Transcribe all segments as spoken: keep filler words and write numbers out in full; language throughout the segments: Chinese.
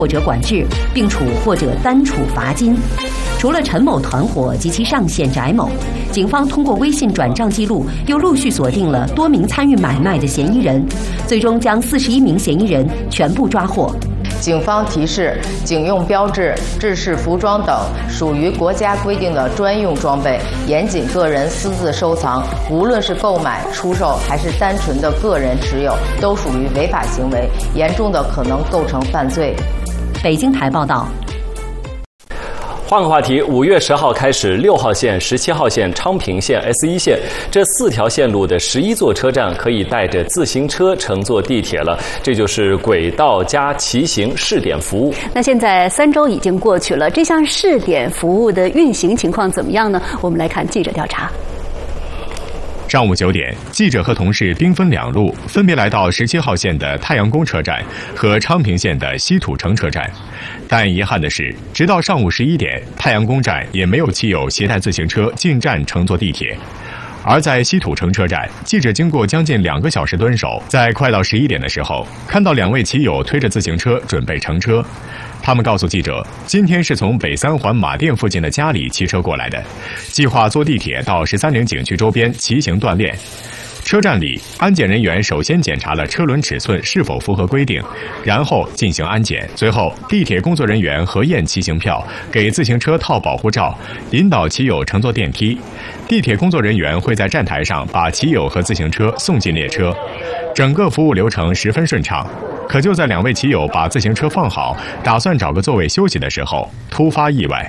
或者管制，并处或者单处罚金。除了陈某团伙及其上线翟某，警方通过微信转账记录，又陆续锁定了多名参与买卖的嫌疑人，最终将四十一名嫌疑人全部抓获。 警方提示，警用标志、制式服装等属于国家规定的专用装备，严禁个人私自收藏，无论是购买、出售还是单纯的个人持有，都属于违法行为，严重的可能构成犯罪。 北京台报道。 换个话题，五月十号开始，六号线、十七号线、昌平线、S 一线这四条线路的十一座车站可以带着自行车乘坐地铁了，这就是轨道加骑行试点服务。 那现在三周已经过去了，这项试点服务的运行情况怎么样呢？我们来看记者调查。 上午九点，记者和同事兵分两路，分别来到十七号线的太阳宫车站和昌平线的西土城车站。但遗憾的是，直到上午十一点，太阳宫站也没有骑友携带自行车进站乘坐地铁。而在西土城车站，记者经过将近两个小时蹲守，在快到十一点的时候，看到两位骑友推着自行车准备乘车。他们告诉记者，今天是从北三环马店附近的家里骑车过来的，计划坐地铁到十三陵景区周边骑行锻炼。车站里，安检人员首先检查了车轮尺寸是否符合规定，然后进行安检。随后，地铁工作人员核验骑行票，给自行车套保护罩，引导骑友乘坐电梯。地铁工作人员会在站台上把骑友和自行车送进列车，整个服务流程十分顺畅。可就在两位骑友把自行车放好，打算找个座位休息的时候，突发意外。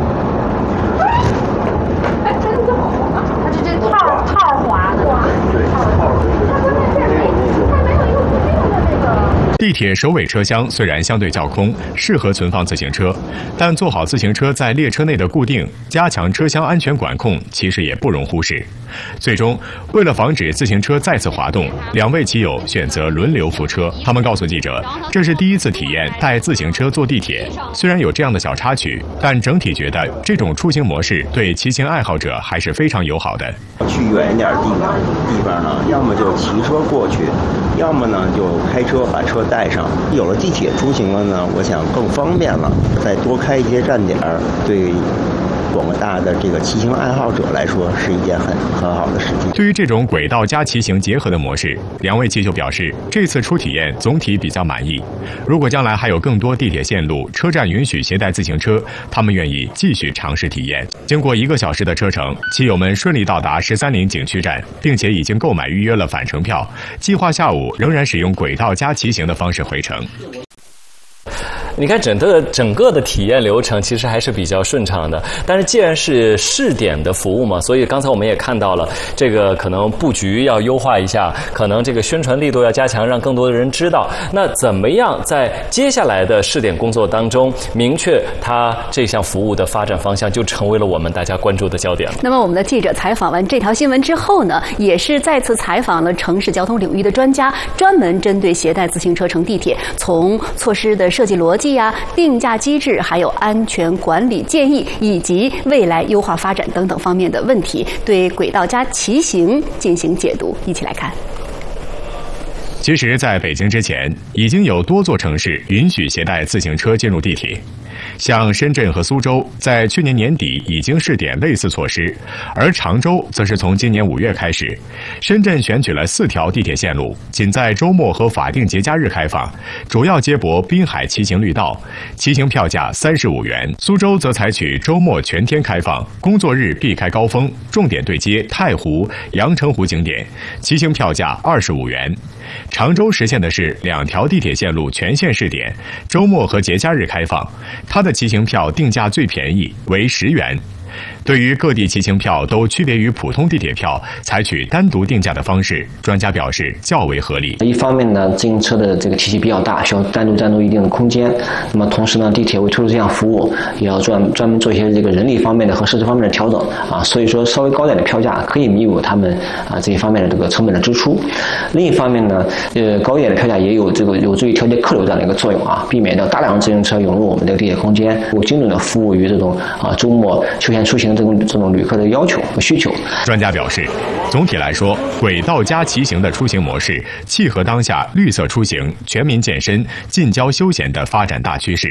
地铁首尾车厢虽然相对较空，适合存放自行车，但做好自行车在列车内的固定，加强车厢安全管控，其实也不容忽视。最终，为了防止自行车再次滑动，两位骑友选择轮流扶车。他们告诉记者，这是第一次体验带自行车坐地铁，虽然有这样的小插曲，但整体觉得这种出行模式对骑行爱好者还是非常友好的。 去远一点地方地方呢，要么就骑车过去，要么呢就开车把车带上。有了地铁出行了呢，我想更方便了，再多开一些站点，对广大的这个骑行爱好者来说是一件很很好的事情。 对于这种轨道加骑行结合的模式，两位骑友表示，这次初体验总体比较满意。如果将来还有更多地铁线路、车站允许携带自行车，他们愿意继续尝试体验。经过一个小时的车程，骑友们顺利到达十三陵景区站，并且已经购买预约了返程票，计划下午仍然使用轨道加骑行的方式回程。 你看整个整个的体验流程其实还是比较顺畅的，但是既然是试点的服务嘛，所以刚才我们也看到了，这个可能布局要优化一下，可能这个宣传力度要加强，让更多的人知道。那怎么样在接下来的试点工作当中明确它这项服务的发展方向，就成为了我们大家关注的焦点了。 那么我们的记者采访完这条新闻之后呢，也是再次采访了城市交通领域的专家，专门针对携带自行车乘地铁，从措施的设计逻辑啊、定价机制，还有安全管理建议，以及未来优化发展等等方面的问题，对轨道加骑行进行解读。一起来看。 其实，在北京之前，已经有多座城市允许携带自行车进入地铁。像深圳和苏州在去年年底已经试点类似措施，而常州则是从今年五月开始。深圳选取了四条地铁线路，仅在周末和法定节假日开放，主要接驳滨海骑行绿道，骑行票价三十五元。苏州则采取周末全天开放，工作日避开高峰，重点对接太湖、阳澄湖景点，骑行票价二十五元。常州实现的是两条地铁线路全线试点，周末和节假日开放，它的骑行票定价最便宜为十元。对于各地骑行票都区别于普通地铁票，采取单独定价的方式，专家表示较为合理。 一方面呢，自行车的这个体积比较大，需要单独占住一定的空间。那么同时呢，地铁为推出这项服务，也要专专门做一些这个人力方面的和设施方面的调整啊。所以说，稍微高点的票价可以弥补他们啊这一方面的这个成本的支出。另一方面呢，呃，高一点的票价也有这个有助于调节客流这样的一个作用啊，避免掉大量自行车涌入我们这个地铁空间，有精准的服务于这种啊周末休闲出行。这种这种旅客的要求和需求。 专家表示，总体来说，轨道加骑行的出行模式契合当下绿色出行、全民健身、近郊休闲的发展大趋势。